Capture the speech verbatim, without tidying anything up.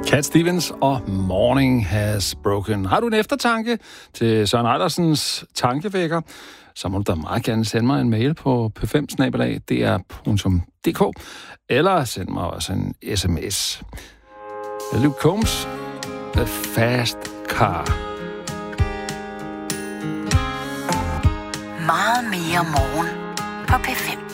Cat Stevens og Morning Has Broken. Har du en eftertanke til Søren Eilersens tankevækker, så må du da meget gerne sende mig en mail på p fem snabel-a d r punktum d k eller send mig også en sms. Luke Combs, The Fast Car. Meget mere morgen på P fem.